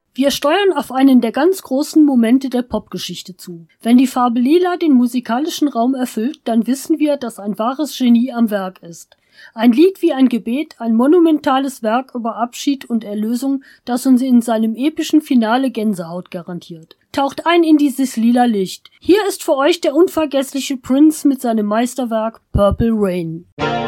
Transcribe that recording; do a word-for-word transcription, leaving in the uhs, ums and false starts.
Wir steuern auf einen der ganz großen Momente der Popgeschichte zu. Wenn die Farbe Lila den musikalischen Raum erfüllt, dann wissen wir, dass ein wahres Genie am Werk ist. Ein Lied wie ein Gebet, ein monumentales Werk über Abschied und Erlösung, das uns in seinem epischen Finale Gänsehaut garantiert. Taucht ein in dieses lila Licht. Hier ist für euch der unvergessliche Prince mit seinem Meisterwerk Purple Rain.